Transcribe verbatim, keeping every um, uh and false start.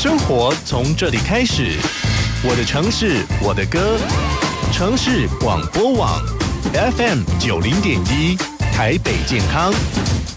生活从这里开始，我的城市，我的歌，城市广播网 F M 九零点一，台北健康。